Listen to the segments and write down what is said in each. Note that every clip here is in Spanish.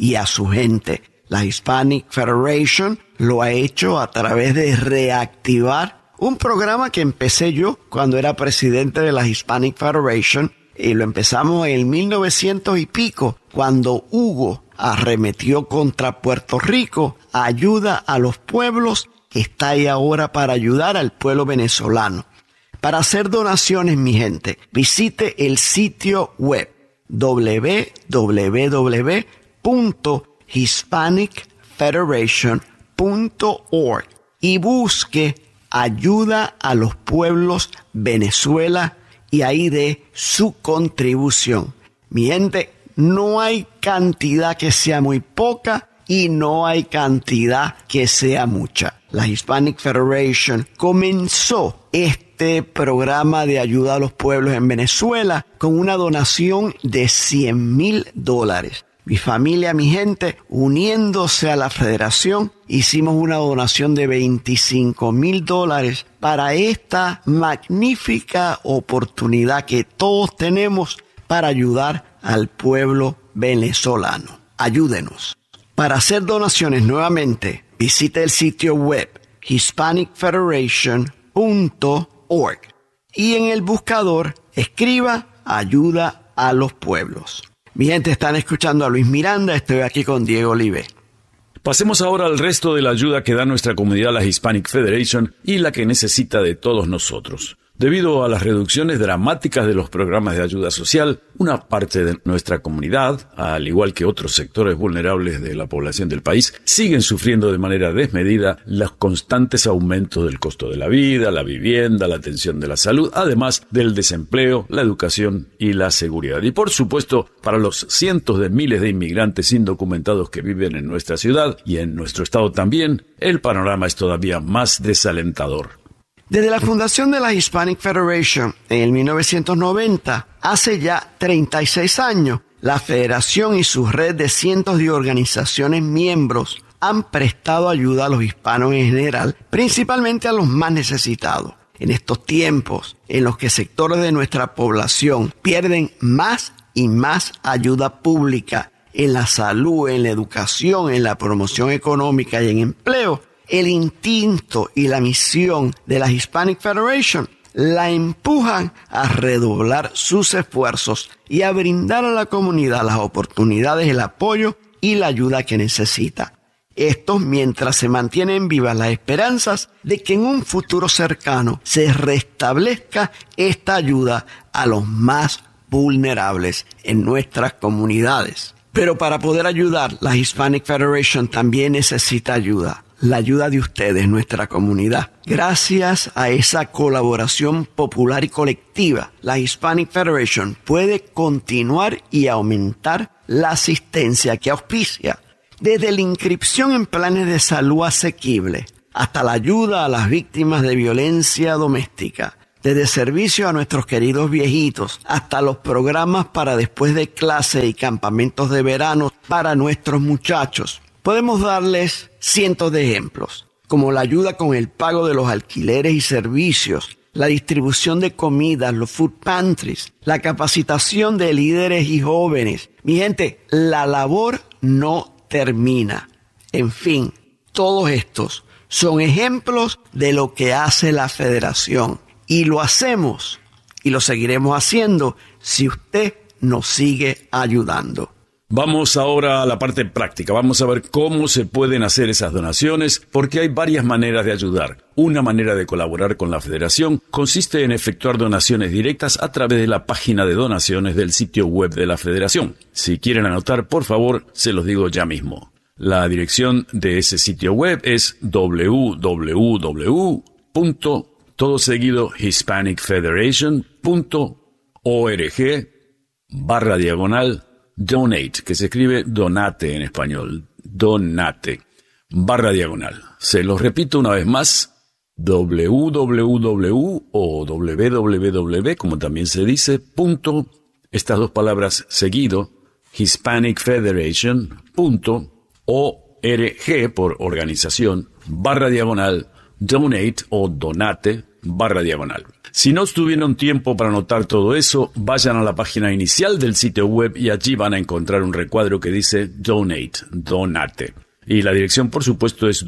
y a su gente. La Hispanic Federation lo ha hecho a través de reactivar un programa que empecé yo cuando era presidente de la Hispanic Federation, y lo empezamos en el 1900 y pico, cuando Hugo arremetió contra Puerto Rico. Ayuda a los pueblos está ahí ahora para ayudar al pueblo venezolano. Para hacer donaciones, mi gente, visite el sitio web www.hispanicfederation.org y busque Ayuda a los Pueblos Venezuela y ahí dé su contribución. Mi gente, no hay cantidad que sea muy poca y no hay cantidad que sea mucha. La Hispanic Federation comenzó este programa de ayuda a los pueblos en Venezuela con una donación de $100,000. Mi familia, mi gente, uniéndose a la federación, hicimos una donación de $25,000 para esta magnífica oportunidad que todos tenemos para ayudar al pueblo venezolano. Ayúdenos. Para hacer donaciones nuevamente, visite el sitio web hispanicfederation.org y en el buscador escriba Ayuda a los Pueblos. Mi gente, están escuchando a Luis Miranda, estoy aquí con Diego Olive. Pasemos ahora al resto de la ayuda que da nuestra comunidad, la Hispanic Federation, y la que necesita de todos nosotros. Debido a las reducciones dramáticas de los programas de ayuda social, una parte de nuestra comunidad, al igual que otros sectores vulnerables de la población del país, siguen sufriendo de manera desmedida los constantes aumentos del costo de la vida, la vivienda, la atención de la salud, además del desempleo, la educación y la seguridad. Y por supuesto, para los cientos de miles de inmigrantes indocumentados que viven en nuestra ciudad y en nuestro estado también, el panorama es todavía más desalentador. Desde la fundación de la Hispanic Federation en el 1990, hace ya 36 años, la federación y su red de cientos de organizaciones miembros han prestado ayuda a los hispanos en general, principalmente a los más necesitados. En estos tiempos en los que sectores de nuestra población pierden más y más ayuda pública en la salud, en la educación, en la promoción económica y en empleo, el instinto y la misión de la Hispanic Federation la empujan a redoblar sus esfuerzos y a brindar a la comunidad las oportunidades, el apoyo y la ayuda que necesita. Esto mientras se mantienen vivas las esperanzas de que en un futuro cercano se restablezca esta ayuda a los más vulnerables en nuestras comunidades. Pero para poder ayudar, la Hispanic Federation también necesita ayuda. La ayuda de ustedes, nuestra comunidad. Gracias a esa colaboración popular y colectiva, la Hispanic Federation puede continuar y aumentar la asistencia que auspicia. Desde la inscripción en planes de salud asequible hasta la ayuda a las víctimas de violencia doméstica. Desde servicio a nuestros queridos viejitos hasta los programas para después de clase y campamentos de verano para nuestros muchachos. Podemos darles cientos de ejemplos, como la ayuda con el pago de los alquileres y servicios, la distribución de comidas, los food pantries, la capacitación de líderes y jóvenes. Mi gente, la labor no termina. En fin, todos estos son ejemplos de lo que hace la Federación. Y lo hacemos y lo seguiremos haciendo si usted nos sigue ayudando. Vamos ahora a la parte práctica. Vamos a ver cómo se pueden hacer esas donaciones, porque hay varias maneras de ayudar. Una manera de colaborar con la Federación consiste en efectuar donaciones directas a través de la página de donaciones del sitio web de la Federación. Si quieren anotar, por favor, se los digo ya mismo. La dirección de ese sitio web es www.todoseguidohispanic-federation.org/donate, que se escribe donate en español, donate, /. Se los repito una vez más, www o www, como también se dice, estas dos palabras seguido, hispanic-federation.org por organización, /donate o donate, /. Si no tuvieron tiempo para anotar todo eso, vayan a la página inicial del sitio web y allí van a encontrar un recuadro que dice Donate, donate. Y la dirección, por supuesto, es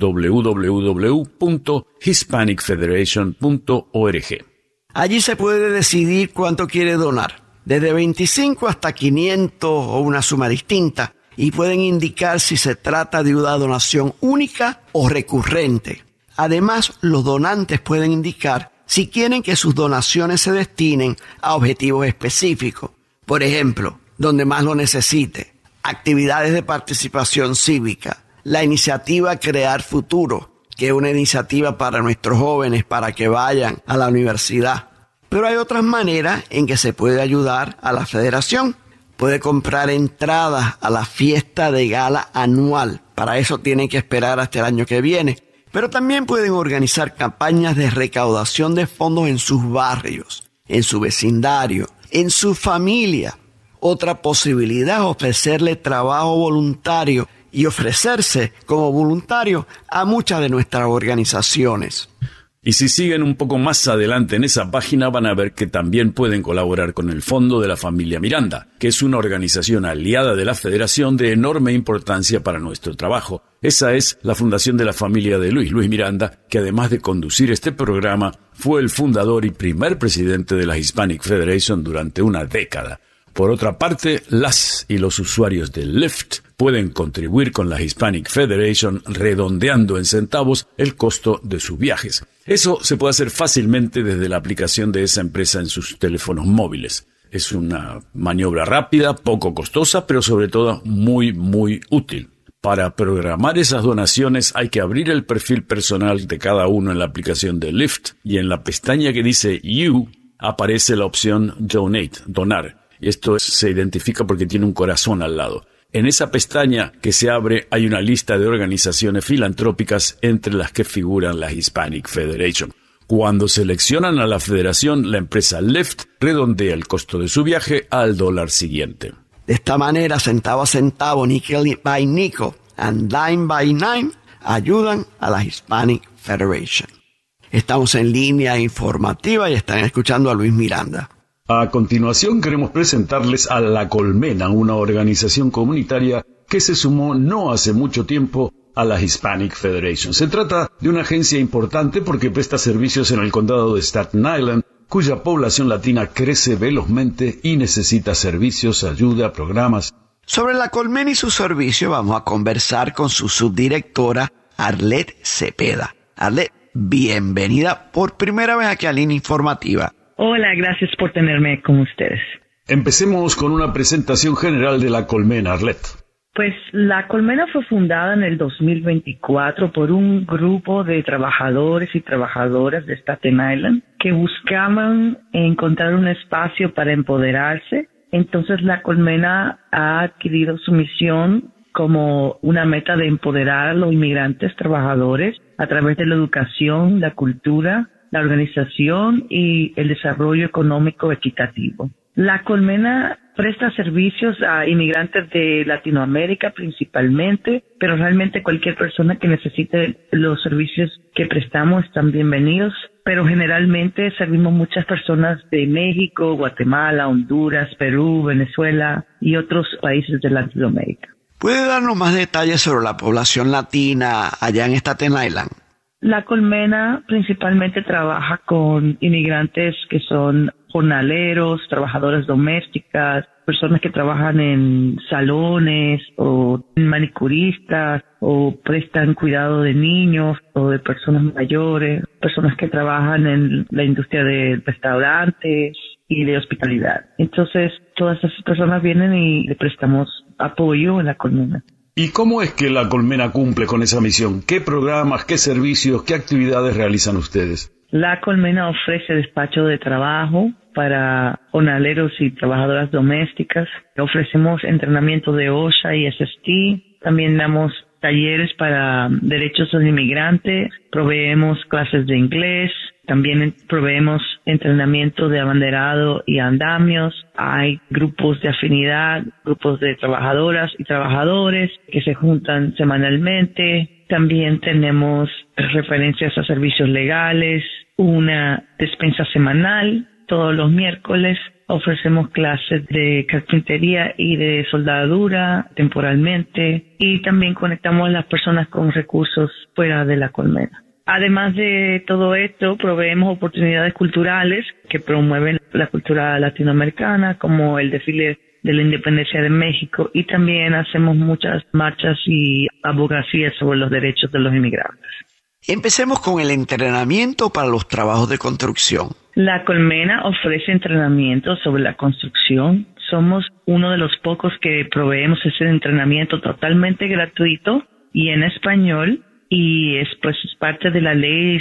www.hispanicfederation.org. Allí se puede decidir cuánto quiere donar, desde 25 hasta 500 o una suma distinta, y pueden indicar si se trata de una donación única o recurrente. Además, los donantes pueden indicar si quieren que sus donaciones se destinen a objetivos específicos. Por ejemplo, donde más lo necesite, actividades de participación cívica, la iniciativa Crear Futuro, que es una iniciativa para nuestros jóvenes para que vayan a la universidad. Pero hay otras maneras en que se puede ayudar a la federación. Puede comprar entradas a la fiesta de gala anual. Para eso tienen que esperar hasta el año que viene. Pero también pueden organizar campañas de recaudación de fondos en sus barrios, en su vecindario, en su familia. Otra posibilidad es ofrecerle trabajo voluntario y ofrecerse como voluntario a muchas de nuestras organizaciones. Y si siguen un poco más adelante en esa página van a ver que también pueden colaborar con el Fondo de la Familia Miranda, que es una organización aliada de la Federación de enorme importancia para nuestro trabajo. Esa es la fundación de la familia de Luis Miranda, que además de conducir este programa, fue el fundador y primer presidente de la Hispanic Federation durante una década. Por otra parte, las y los usuarios de Lyft pueden contribuir con la Hispanic Federation redondeando en centavos el costo de sus viajes. Eso se puede hacer fácilmente desde la aplicación de esa empresa en sus teléfonos móviles. Es una maniobra rápida, poco costosa, pero sobre todo muy, muy útil. Para programar esas donaciones hay que abrir el perfil personal de cada uno en la aplicación de Lyft y en la pestaña que dice You aparece la opción Donate, donar. Y esto se identifica porque tiene un corazón al lado. En esa pestaña que se abre hay una lista de organizaciones filantrópicas entre las que figuran la Hispanic Federation. Cuando seleccionan a la federación, la empresa Lyft redondea el costo de su viaje al dólar siguiente. De esta manera, centavo a centavo, nickel by nickel and dime by dime, ayudan a la Hispanic Federation. Estamos en línea informativa y están escuchando a Luis Miranda. A continuación queremos presentarles a La Colmena, una organización comunitaria que se sumó no hace mucho tiempo a la Hispanic Federation. Se trata de una agencia importante porque presta servicios en el condado de Staten Island, cuya población latina crece velozmente y necesita servicios, ayuda, programas. Sobre La Colmena y su servicio vamos a conversar con su subdirectora, Arlette Cepeda. Arlette, bienvenida por primera vez aquí a Línea Informativa. Hola, gracias por tenerme con ustedes. Empecemos con una presentación general de La Colmena, Arlette. Pues La Colmena fue fundada en el 2024 por un grupo de trabajadores y trabajadoras de Staten Island que buscaban encontrar un espacio para empoderarse. Entonces La Colmena ha adquirido su misión como una meta de empoderar a los inmigrantes trabajadores a través de la educación, la cultura, la organización y el desarrollo económico equitativo. La Colmena presta servicios a inmigrantes de Latinoamérica principalmente, pero realmente cualquier persona que necesite los servicios que prestamos están bienvenidos, pero generalmente servimos muchas personas de México, Guatemala, Honduras, Perú, Venezuela y otros países de Latinoamérica. ¿Puede darnos más detalles sobre la población latina allá en Staten Island? La Colmena principalmente trabaja con inmigrantes que son jornaleros, trabajadoras domésticas, personas que trabajan en salones o manicuristas o prestan cuidado de niños o de personas mayores, personas que trabajan en la industria de restaurantes y de hospitalidad. Entonces, todas esas personas vienen y le prestamos apoyo en La Colmena. ¿Y cómo es que La Colmena cumple con esa misión? ¿Qué programas, qué servicios, qué actividades realizan ustedes? La Colmena ofrece despacho de trabajo para jornaleros y trabajadoras domésticas. Ofrecemos entrenamiento de OSHA y SST. También damos talleres para derechos del inmigrante. Proveemos clases de inglés. También proveemos entrenamiento de abanderado y andamios. Hay grupos de afinidad, grupos de trabajadoras y trabajadores que se juntan semanalmente. También tenemos referencias a servicios legales una despensa semanal. Todos los miércoles ofrecemos clases de carpintería y de soldadura temporalmente, y también conectamos a las personas con recursos fuera de la colmena. Además de todo esto, proveemos oportunidades culturales que promueven la cultura latinoamericana, como el desfile de la Independencia de México, y también hacemos muchas marchas y abogacías sobre los derechos de los inmigrantes. Empecemos con el entrenamiento para los trabajos de construcción. La colmena ofrece entrenamiento sobre la construcción. Somos uno de los pocos que proveemos ese entrenamiento totalmente gratuito y en español, y es parte de la ley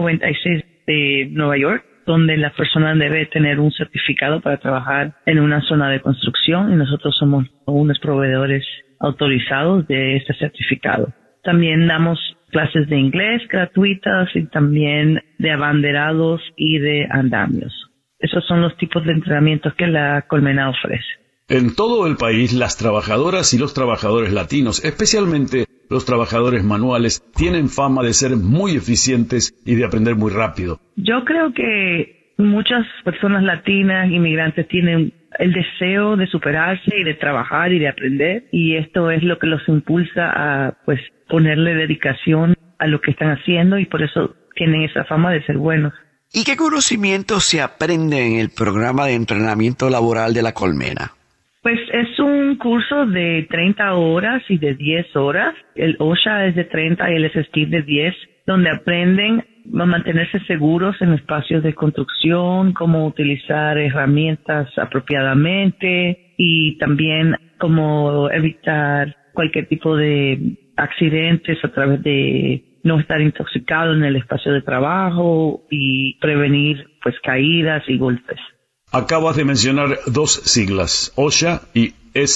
196 de Nueva York, donde la persona debe tener un certificado para trabajar en una zona de construcción, y nosotros somos unos proveedores autorizados de este certificado. También damos clases de inglés gratuitas y también de abanderados y de andamios. Esos son los tipos de entrenamientos que la colmena ofrece. En todo el país, las trabajadoras y los trabajadores latinos, especialmente los trabajadores manuales, tienen fama de ser muy eficientes y de aprender muy rápido. Yo creo que muchas personas latinas, inmigrantes, tienen el deseo de superarse y de trabajar y de aprender, y esto es lo que los impulsa a ponerle dedicación a lo que están haciendo, y por eso tienen esa fama de ser buenos. ¿Y qué conocimientos se aprenden en el programa de entrenamiento laboral de la colmena? Pues es un curso de 30 horas y de 10 horas. El OSHA es de 30 y el SST de 10, donde aprenden a mantenerse seguros en espacios de construcción, cómo utilizar herramientas apropiadamente y también cómo evitar cualquier tipo de accidentes a través de no estar intoxicado en el espacio de trabajo y prevenir caídas y golpes. Acabas de mencionar dos siglas, OSHA y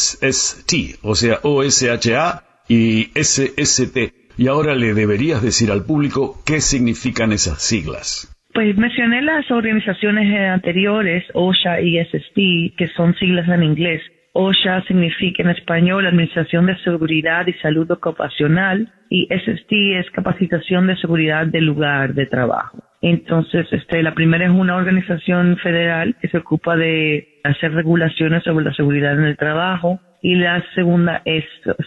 SST, o sea, OSHA y SST. Y ahora le deberías decir al público qué significan esas siglas. Pues mencioné las organizaciones anteriores, OSHA y SST, que son siglas en inglés. OSHA significa en español Administración de Seguridad y Salud Ocupacional, y SST es Capacitación de Seguridad del Lugar de Trabajo. Entonces, la primera es una organización federal que se ocupa de hacer regulaciones sobre la seguridad en el trabajo, y la segunda es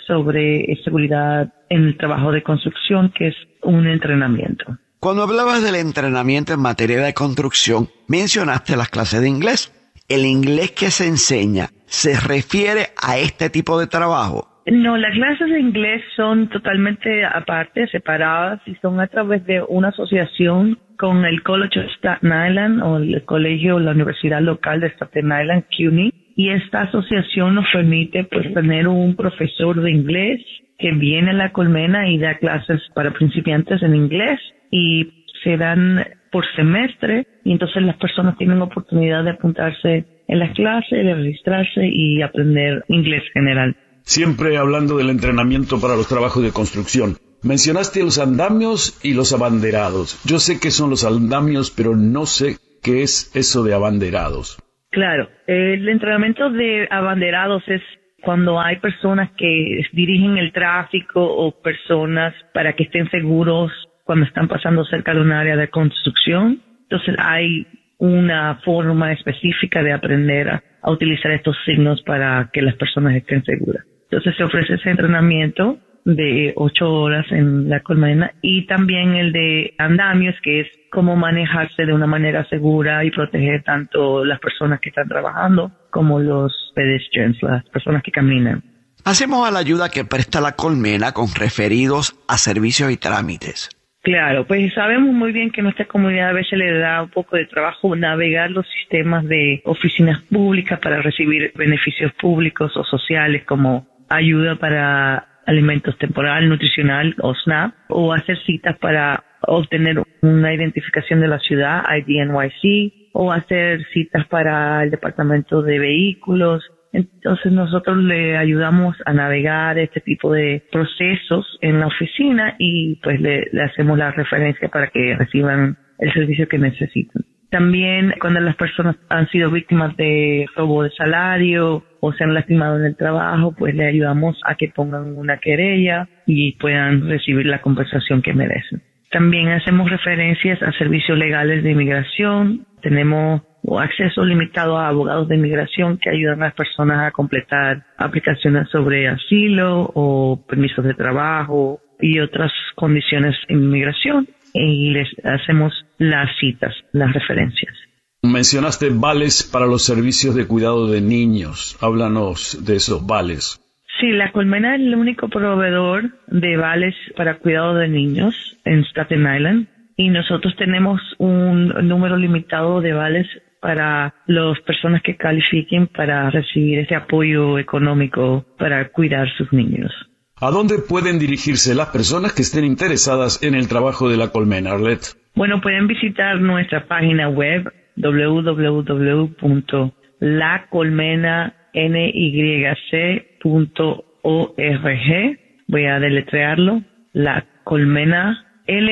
sobre seguridad en el trabajo de construcción, que es un entrenamiento. Cuando hablabas del entrenamiento en materia de construcción, mencionaste las clases de inglés. ¿El inglés que se enseña se refiere a este tipo de trabajo? No, las clases de inglés son totalmente aparte, separadas, y son a través de una asociación con el College of Staten Island, o el colegio o la universidad local de Staten Island, CUNY, y esta asociación nos permite tener un profesor de inglés que viene a la colmena y da clases para principiantes en inglés, y se dan por semestre, y entonces las personas tienen oportunidad de apuntarse en las clases, de registrarse y aprender inglés general. Siempre hablando del entrenamiento para los trabajos de construcción. Mencionaste los andamios y los abanderados. Yo sé qué son los andamios, pero no sé qué es eso de abanderados. Claro, el entrenamiento de abanderados es cuando hay personas que dirigen el tráfico o personas para que estén seguros cuando están pasando cerca de un área de construcción. Entonces hay una forma específica de aprender a utilizar estos signos para que las personas estén seguras. Entonces se ofrece ese entrenamiento de 8 horas en la colmena, y también el de andamios, que es cómo manejarse de una manera segura y proteger tanto las personas que están trabajando como los pedestrians, las personas que caminan. Hacemos a la ayuda que presta la colmena con referidos a servicios y trámites. Claro, pues sabemos muy bien que a nuestra comunidad a veces le da un poco de trabajo navegar los sistemas de oficinas públicas para recibir beneficios públicos o sociales, como ayuda para alimentos temporal, nutricional o SNAP, o hacer citas para obtener una identificación de la ciudad, ID-NYC, o hacer citas para el departamento de vehículos. Entonces nosotros le ayudamos a navegar este tipo de procesos en la oficina, y le hacemos la referencia para que reciban el servicio que necesitan. También cuando las personas han sido víctimas de robo de salario o se han lastimado en el trabajo, le ayudamos a que pongan una querella y puedan recibir la compensación que merecen. También hacemos referencias a servicios legales de inmigración. Tenemos acceso limitado a abogados de inmigración que ayudan a las personas a completar aplicaciones sobre asilo o permisos de trabajo y otras condiciones en inmigración. Y les hacemos las citas, las referencias. Mencionaste vales para los servicios de cuidado de niños. Háblanos de esos vales. Sí, La Colmena es el único proveedor de vales para cuidado de niños en Staten Island y nosotros tenemos un número limitado de vales para las personas que califiquen para recibir este apoyo económico para cuidar sus niños. ¿A dónde pueden dirigirse las personas que estén interesadas en el trabajo de La Colmena, Arlette? Bueno, pueden visitar nuestra página web www.lacolmenanyc.org. Voy a deletrearlo. La Colmena,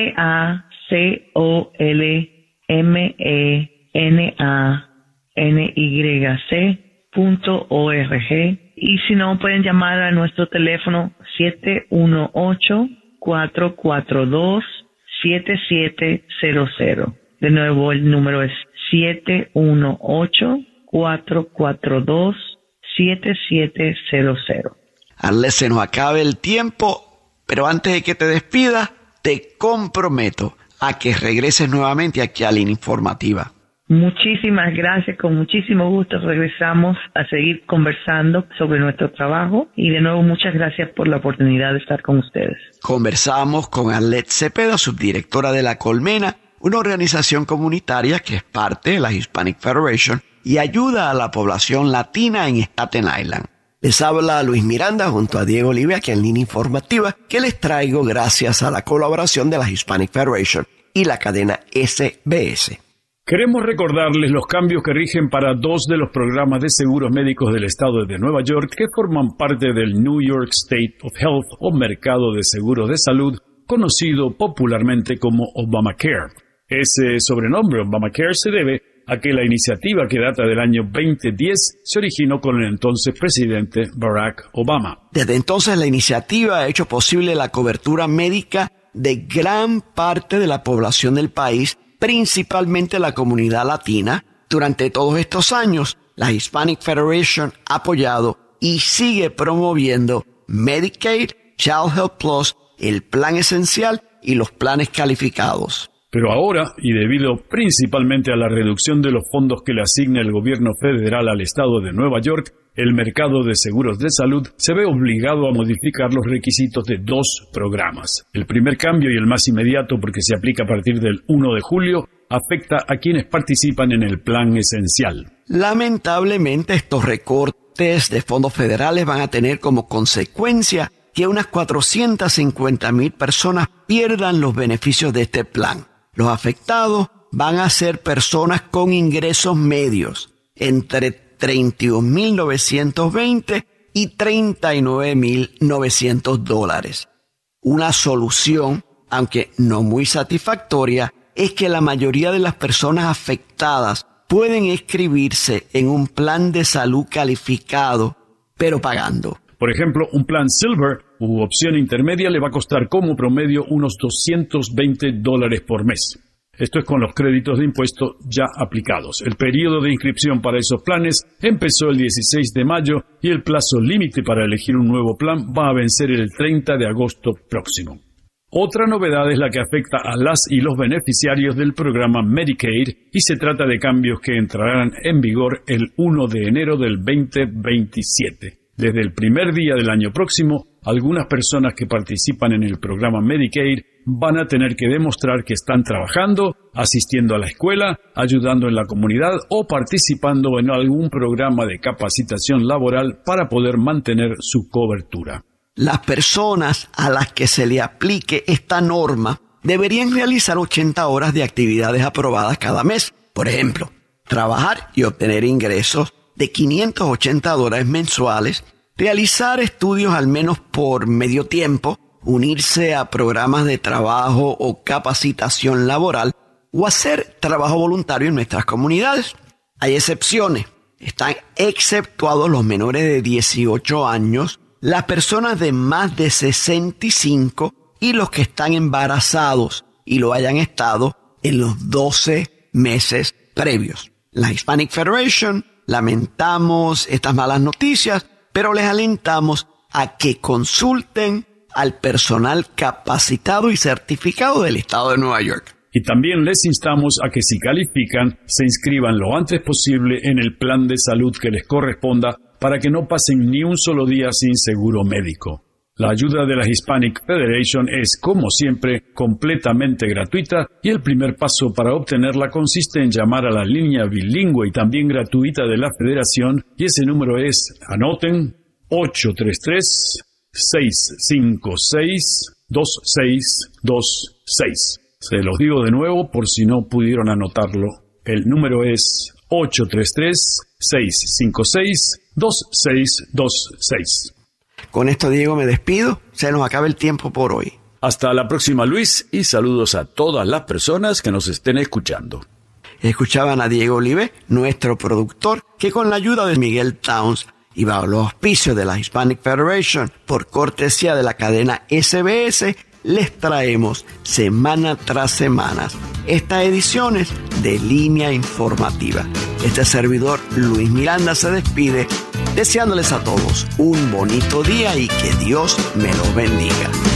LACOLMENANYC.org. Y si no, pueden llamar a nuestro teléfono 718-442-7700. De nuevo, el número es 718-442-7700. Arlette, se nos acaba el tiempo, pero antes de que te despidas, te comprometo a que regreses nuevamente aquí a Línea Informativa. Muchísimas gracias, con muchísimo gusto regresamos a seguir conversando sobre nuestro trabajo y de nuevo muchas gracias por la oportunidad de estar con ustedes. Conversamos con Arlette Cepeda, subdirectora de La Colmena, una organización comunitaria que es parte de la Hispanic Federation y ayuda a la población latina en Staten Island. Les habla Luis Miranda junto a Diego Olive aquí en Línea Informativa, que les traigo gracias a la colaboración de la Hispanic Federation y la cadena SBS. Queremos recordarles los cambios que rigen para dos de los programas de seguros médicos del estado de Nueva York que forman parte del New York State of Health o mercado de seguros de salud, conocido popularmente como Obamacare. Ese sobrenombre Obamacare se debe a que la iniciativa, que data del año 2010, se originó con el entonces presidente Barack Obama. Desde entonces la iniciativa ha hecho posible la cobertura médica de gran parte de la población del país, principalmente la comunidad latina. Durante todos estos años, la Hispanic Federation ha apoyado y sigue promoviendo Medicaid, Child Health Plus, el Plan Esencial y los planes calificados. Pero ahora, y debido principalmente a la reducción de los fondos que le asigna el gobierno federal al estado de Nueva York, el mercado de seguros de salud se ve obligado a modificar los requisitos de dos programas. El primer cambio, y el más inmediato porque se aplica a partir del 1 de julio, afecta a quienes participan en el Plan Esencial. Lamentablemente, estos recortes de fondos federales van a tener como consecuencia que unas 450,000 personas pierdan los beneficios de este plan. Los afectados van a ser personas con ingresos medios, entre $31,920 y $39,900. Una solución, aunque no muy satisfactoria, es que la mayoría de las personas afectadas pueden inscribirse en un plan de salud calificado, pero pagando. Por ejemplo, un plan Silver u opción intermedia le va a costar como promedio unos $220 por mes. Esto es con los créditos de impuesto ya aplicados. El periodo de inscripción para esos planes empezó el 16 de mayo y el plazo límite para elegir un nuevo plan va a vencer el 30 de agosto próximo. Otra novedad es la que afecta a las y los beneficiarios del programa Medicaid y se trata de cambios que entrarán en vigor el 1 de enero del 2027. Desde el primer día del año próximo, algunas personas que participan en el programa Medicaid van a tener que demostrar que están trabajando, asistiendo a la escuela, ayudando en la comunidad o participando en algún programa de capacitación laboral para poder mantener su cobertura. Las personas a las que se le aplique esta norma deberían realizar 80 horas de actividades aprobadas cada mes. Por ejemplo, trabajar y obtener ingresos de $580 mensuales, realizar estudios al menos por medio tiempo, unirse a programas de trabajo o capacitación laboral o hacer trabajo voluntario en nuestras comunidades. Hay excepciones. Están exceptuados los menores de 18 años, las personas de más de 65 y los que están embarazados. y lo hayan estado en los 12 meses previos. La Hispanic Federation lamentamos estas malas noticias, pero les alentamos a que consulten al personal capacitado y certificado del estado de Nueva York. Y también les instamos a que si califican, se inscriban lo antes posible en el plan de salud que les corresponda para que no pasen ni un solo día sin seguro médico. La ayuda de la Hispanic Federation es, como siempre, completamente gratuita y el primer paso para obtenerla consiste en llamar a la línea bilingüe y también gratuita de la Federación y ese número es, anoten, 833-656-2626. Se los digo de nuevo por si no pudieron anotarlo. El número es 833-656-2626. Con esto, Diego, me despido. Se nos acaba el tiempo por hoy. Hasta la próxima, Luis, y saludos a todas las personas que nos estén escuchando. Escuchaban a Diego Olive, nuestro productor, que con la ayuda de Miguel Towns y bajo los auspicios de la Hispanic Federation, por cortesía de la cadena SBS, les traemos semana tras semana estas ediciones de Línea Informativa. Este servidor, Luis Miranda, se despide deseándoles a todos un bonito día y que Dios me los bendiga.